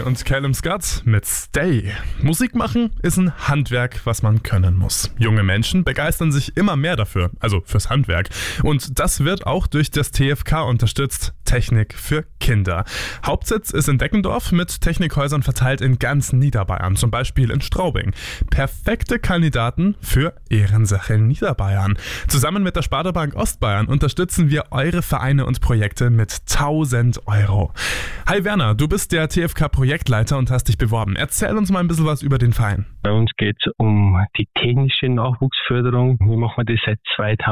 und Callum Scott mit Stay. Musik machen ist ein Handwerk, was man können muss. Junge Menschen begeistern sich immer mehr dafür, also fürs Handwerk. Und das wird auch durch das TFK unterstützt, Technik für Kinder. Hauptsitz ist in Deckendorf, mit Technikhäusern verteilt in ganz Niederbayern, zum Beispiel in Straubing. Perfekte Kandidaten für Ehrensache Niederbayern. Zusammen mit der Sparda-Bank Ostbayern unterstützen wir eure Vereine und Projekte mit 1.000 €. Hi Werner, du bist der TFK-Projektleiter und hast dich beworben. Erzähl uns mal ein bisschen was über den Verein. Bei uns geht es um die technische Nachwuchsförderung. Wir machen das seit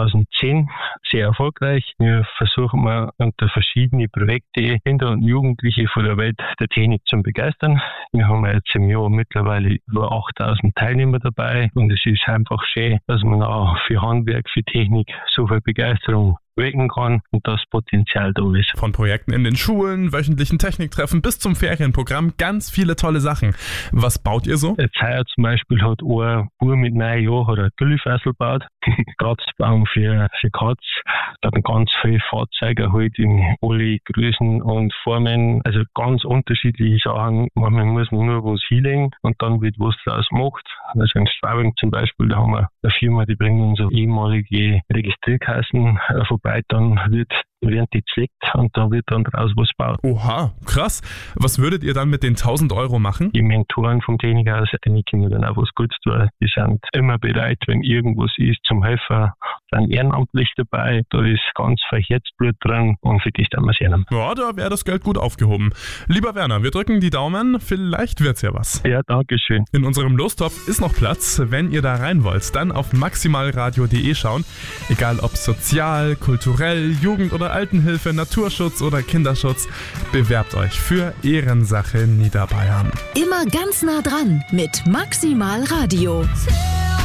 2010 sehr erfolgreich. Wir versuchen mal unter verschiedene Projekte Kinder und Jugendliche von der Welt der Technik zu begeistern. Wir haben jetzt im Jahr mittlerweile über 8.000 Teilnehmer dabei und es ist einfach schön, dass man auch für Handwerk, für Technik so viel Begeisterung wecken kann und das Potenzial da ist. Von Projekten in den Schulen, wöchentlichen Techniktreffen bis zum Ferienprogramm, ganz viele tolle Sachen. Was baut ihr so? Jetzt heuer zum Beispiel hat ein Bub mit 9 Jahren ein Güllefessel gebaut. Kratzbaum für Katz. Dann ganz viele Fahrzeuge halt in alle Größen und Formen. Also ganz unterschiedliche Sachen. Manchmal muss man nur was hinlegen und dann wird was draus gemacht. Also in Straubing zum Beispiel, da haben wir eine Firma, die bringen uns so ehemalige Registrierkassen vorbei. Dann werden die zerlegt und da wird dann draus was gebaut. Oha, krass. Was würdet ihr dann mit den 1.000 € machen? Die Mentoren vom Technikhaus, die können dann auch was Gutes tun. Die sind immer bereit, wenn irgendwas ist, zum Helfen. Sind ehrenamtlich dabei. Da ist ganz viel Herzblut drin und für das tun wir es gerne. Ja, da wäre das Geld gut aufgehoben. Lieber Werner, wir drücken die Daumen. Vielleicht wird's ja was. Ja, danke schön. In unserem Lostopf ist noch Platz. Wenn ihr da rein wollt, dann auf maximalradio.de schauen. Egal ob sozial, kulturell, Jugend- oder Altenhilfe, Naturschutz oder Kinderschutz, bewerbt euch für Ehrensache Niederbayern. Immer ganz nah dran mit Maximal Radio.